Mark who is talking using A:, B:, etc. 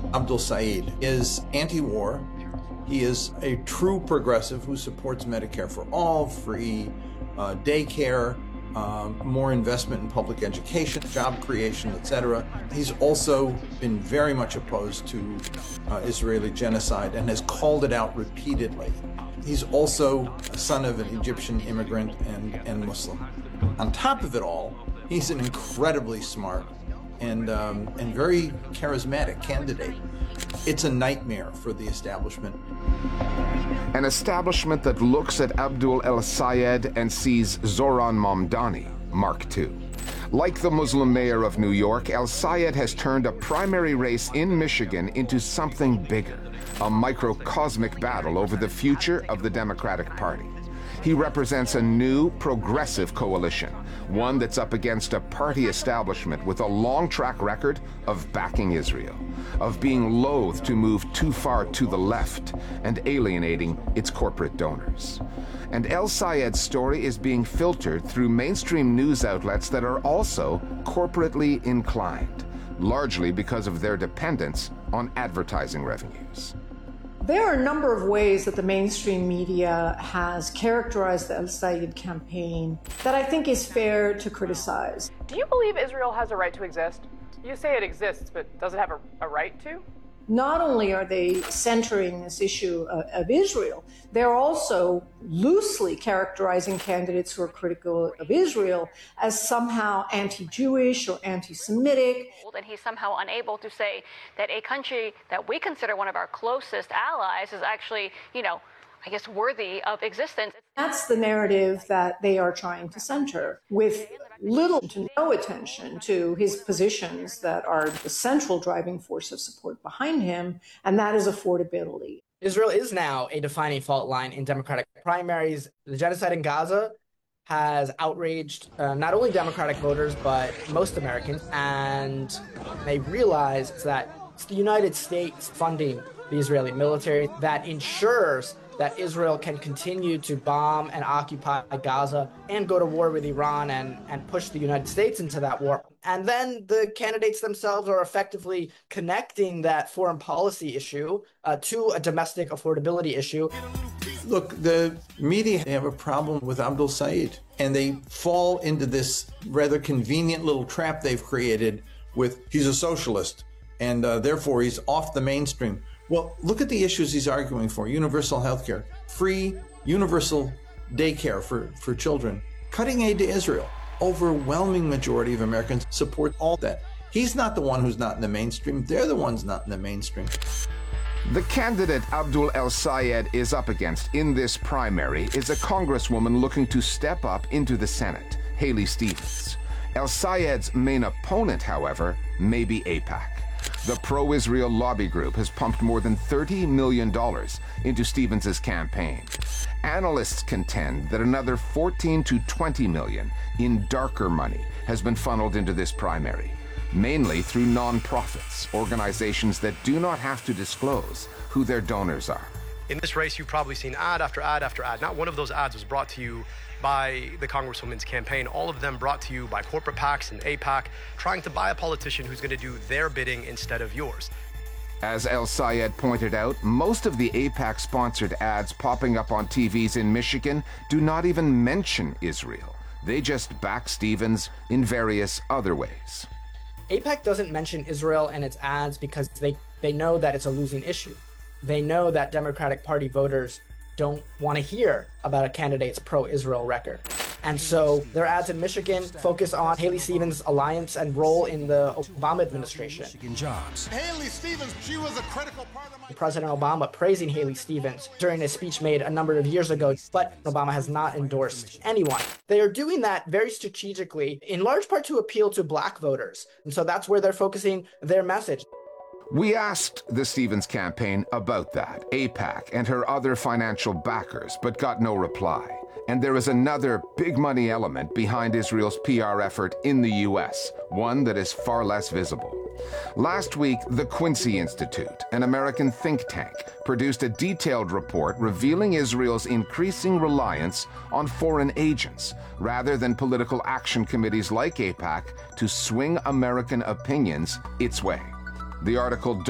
A: Abdul Saeed is anti-war. He is a true progressive who supports Medicare for all, free daycare, more investment in public education, job creation, etc. He's also been very much opposed to Israeli genocide and has called it out repeatedly. He's also a son of an Egyptian immigrant and Muslim. On top of it all, he's an incredibly smart and very charismatic candidate. It's a nightmare for the establishment.
B: An establishment that looks at Abdul El-Sayed and sees Zohran Mamdani, Mark II. Like the Muslim mayor of New York, El-Sayed has turned a primary race in Michigan into something bigger, a microcosmic battle over the future of the Democratic Party. He represents a new, progressive coalition, one that's up against a party establishment with a long track record of backing Israel, of being loath to move too far to the left and alienating its corporate donors. And El-Sayed's story is being filtered through mainstream news outlets that are also corporately inclined, largely because of their dependence on advertising revenues.
C: There are a number of ways that the mainstream media has characterized the El-Sayed campaign that I think is fair to criticize.
D: Do you believe Israel has a right to exist? You say it exists, but does it have a right to?
C: Not only are they centering this issue of Israel, they're also loosely characterizing candidates who are critical of Israel as somehow anti-Jewish or anti-Semitic.
E: And he's somehow unable to say that a country that we consider one of our closest allies is actually, I guess, worthy of existence.
C: That's the narrative that they are trying to center, with little to no attention to his positions that are the central driving force of support behind him, and that is affordability.
F: Israel is now a defining fault line in Democratic primaries. The genocide in Gaza has outraged not only Democratic voters, but most Americans, and they realize that it's the United States funding the Israeli military that ensures that Israel can continue to bomb and occupy Gaza and go to war with Iran and push the United States into that war. And then the candidates themselves are effectively connecting that foreign policy issue to a domestic affordability issue.
A: Look, the media have a problem with Abdul Saeed, and they fall into this rather convenient little trap they've created with he's a socialist, and therefore he's off the mainstream. Well, look at the issues he's arguing for. Universal health care, free universal daycare for children, cutting aid to Israel. Overwhelming majority of Americans support all that. He's not the one who's not in the mainstream. They're the ones not in the mainstream.
B: The candidate Abdul El-Sayed is up against in this primary is a congresswoman looking to step up into the Senate, Haley Stevens. El-Sayed's main opponent, however, may be AIPAC. The pro-Israel lobby group has pumped more than $30 million into Stevens' campaign. Analysts contend that another 14 to 20 million in darker money has been funneled into this primary, mainly through nonprofits, organizations that do not have to disclose who their donors are.
G: In this race, you've probably seen ad after ad after ad. Not one of those ads was brought to you by the Congresswoman's campaign. All of them brought to you by corporate PACs and AIPAC, trying to buy a politician who's going to do their bidding instead of yours.
B: As El-Sayed pointed out, most of the AIPAC-sponsored ads popping up on TVs in Michigan do not even mention Israel. They just back Stevens in various other ways.
F: AIPAC doesn't mention Israel in its ads because they know that it's a losing issue. They know that Democratic Party voters don't want to hear about a candidate's pro-Israel record. And so their ads in Michigan focus on Haley Stevens' alliance and role in the Obama administration.
H: Michigan jobs.
I: Haley Stevens, she was a critical part of my...
F: President Obama praising Haley Stevens during a speech made a number of years ago, but Obama has not endorsed anyone. They are doing that very strategically, in large part to appeal to black voters. And so that's where they're focusing their message.
B: We asked the Stevens campaign about that, AIPAC and her other financial backers, but got no reply. And there is another big money element behind Israel's PR effort in the U.S., one that is far less visible. Last week, the Quincy Institute, an American think tank, produced a detailed report revealing Israel's increasing reliance on foreign agents, rather than political action committees like AIPAC, to swing American opinions its way. The article